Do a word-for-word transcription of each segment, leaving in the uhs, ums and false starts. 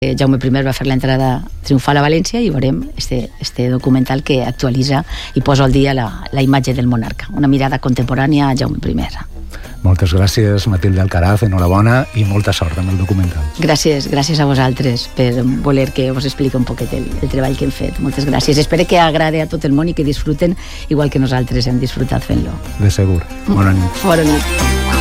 Jaume I va fer l'entrada triomfal a València i veurem este, este documental que actualitza i posa al dia la, la imatge del monarca, una mirada contemporània a Jaume I. Moltes gràcies, Matilde Alcaraz, enhorabona i molta sort amb el documental. Gràcies, gràcies a vosaltres per voler que us expliqui un poquet el, el treball que hem fet. Moltes gràcies. Espero que agrade a tot el món i que disfruten igual que nosaltres hem disfrutat fent-lo. De segur. Bona nit. Bona nit.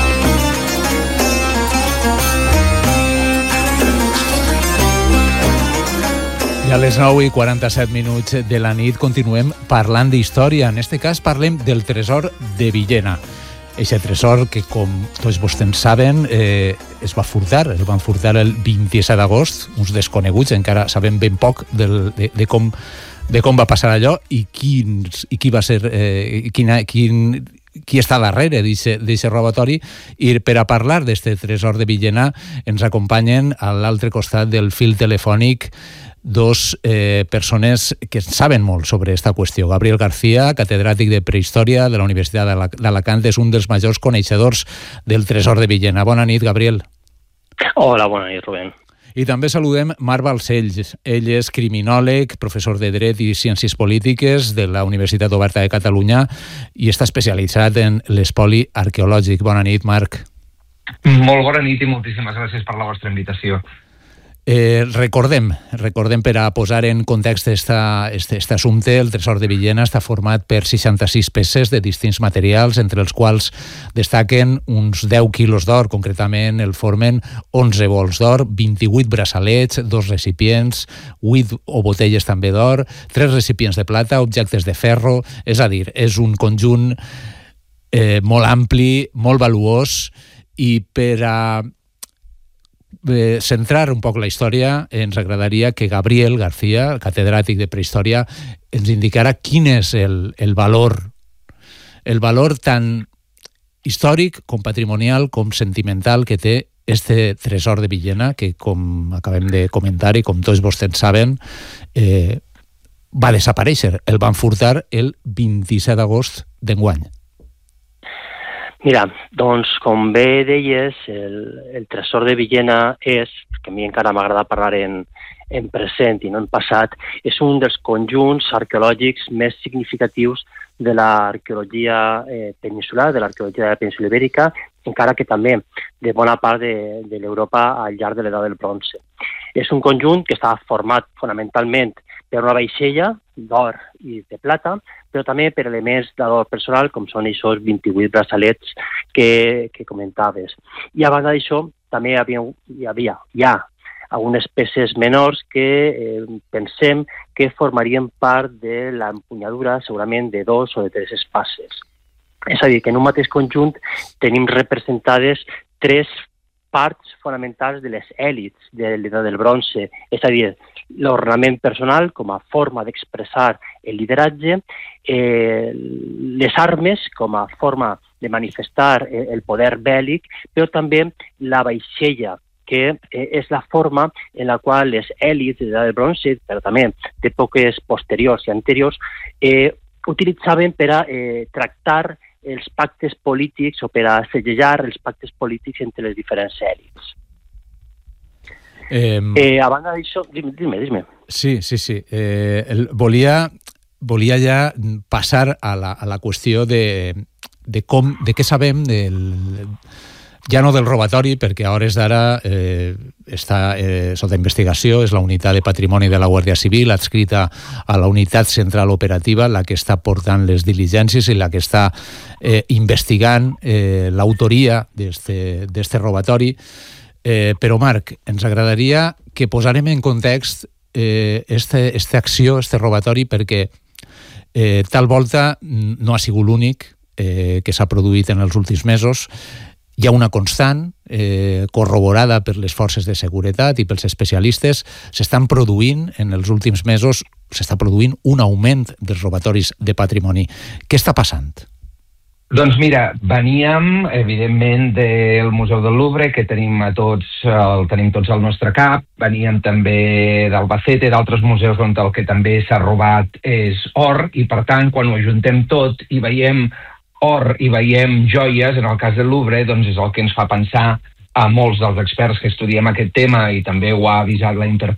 I a les nou i quaranta-set minuts de la nit continuem parlant d'història. En este cas parlem del tresor de Villena. Eixe tresor que, com tots vostès saben, eh, es va furtar, el van furtar el vint-i-set d'agost, uns desconeguts, encara sabem ben poc del, de, de, com, de com va passar allò i, quins, i qui va ser, eh, quina, quin, qui està darrere d'aquest robatori. I per a parlar d'aquest tresor de Villena ens acompanyen a l'altre costat del fil telefònic dos eh, persones que saben molt sobre aquesta qüestió. Gabriel García, catedràtic de Prehistòria de la Universitat d'Alacant, és un dels majors coneixedors del tresor de Villena. Bona nit, Gabriel. Hola, bona nit, Rubén. I també saludem Marc Balcells. Ell és criminòleg, professor de Dret i Ciències Polítiques de la Universitat Oberta de Catalunya i està especialitzat en l'espoli arqueològic. Bona nit, Marc. Molt bona nit i moltíssimes gràcies per la vostra invitació. Eh, recordem, recordem per a posar en context aquest assumpte, el tresor de Villena està format per seixanta-sis peces de distints materials, entre els quals destaquen uns deu quilos d'or, concretament el formen onze bols d'or, vint-i-vuit braçalets, dos recipients, vuit o botelles també d'or, tres recipients de plata, objectes de ferro, és a dir, és un conjunt eh, molt ampli, molt valuós, i per a Eh, centrar un poc la història, ens agradaria que Gabriel García, catedràtic de Prehistòria, ens indicara quin és el, el valor el valor tan històric com patrimonial com sentimental que té este tresor de Villena, que, com acabem de comentar i com tots vostès saben, eh, va desaparèixer. El van furtar el vint-i-set d'agost d'enguany. Mira, doncs, com bé deies, el, el tresor de Villena és, que a mi encara m'agrada parlar en, en present i no en passat, és un dels conjunts arqueològics més significatius de l'arqueologia eh, peninsular, de l'arqueologia de la península ibèrica, encara que també de bona part de, de l'Europa al llarg de l'edat del bronze. És un conjunt que està format fonamentalment per una vaixella d'or i de plata, però també per elements d'ador personal, com són aquests vint-i-vuit braçalets que, que comentaves. I a banda d'això, també hi havia, hi havia, hi ha algunes peces menors que eh, pensem que formarien part de l'empunyadura, segurament, de dos o de tres espases. És a dir, que en un mateix conjunt tenim representades tres parts fonamentals de les èlits de l'edat del bronze, és a dir, l'ornament personal com a forma d'expressar el lideratge, eh, les armes com a forma de manifestar el poder bèl·lic, però també la vaixella, que eh, és la forma en la qual les èlits de l'edat del bronze, però també d'èpoques posteriors i anteriors, eh, utilitzaven per a eh, tractar els pactes polítics o per a segellar els pactes polítics entre les diferents èlits. Eh, eh, a banda d'això, dime, dime, dime. Sí, sí, sí. Eh, el, volia, volia ja passar a la, a la qüestió de, de com, de què sabem del, ja no del robatori, perquè a hores d'ara eh, està eh, sota investigació, és la unitat de patrimoni de la Guàrdia Civil, adscrita a la unitat central operativa, la que està portant les diligències i la que està eh, investigant eh, l'autoria d'este robatori. Eh, però, Marc, ens agradaria que posarem en context eh, este, este acció, este robatori, perquè eh, tal volta no ha sigut l'únic eh, que s'ha produït en els últims mesos. Hi ha una constant, eh, corroborada per les forces de seguretat i pels especialistes. S'estan produint, en els últims mesos, s'està produint un augment dels robatoris de patrimoni. Què està passant? Doncs mira, veníem, evidentment, del Museu del Louvre, que tenim a tots, el tenim tots al nostre cap. Veníem també d'Albacete, d'altres museus on el que també s'ha robat és or, i per tant, quan ho ajuntem tot i veiem or i veiem joies, en el cas del Louvre, doncs és el que ens fa pensar a molts dels experts que estudiem aquest tema i també ho ha avisat la Interpol